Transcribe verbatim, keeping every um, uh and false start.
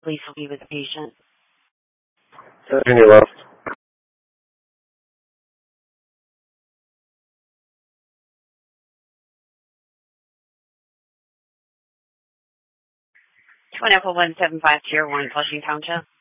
Please be with the patient. Virginia left. Twin Apple one seven five zero one, Flushing Township.